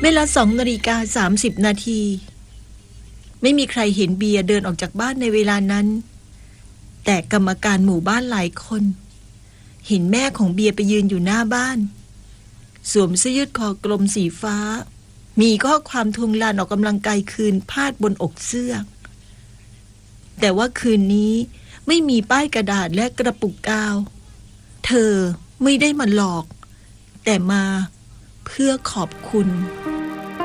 เวลา2:30 น.ไม่มีใครเห็นเบียร์เดินออกจากบ้านในเวลานั้นแต่กรรมการหมู่บ้านหลายคนเห็นแม่ของเบียร์ไปยืนอยู่หน้าบ้านสวมเสื้อยืดคอกลมสีฟ้ามีข้อความทวงลานออกกำลังกายคืนพาดบนอกเสื้อแต่ว่าคืนนี้ไม่มีป้ายกระดาษและกระปุกกาวเธอไม่ได้มาหลอกแต่มาเพื่อขอบคุณ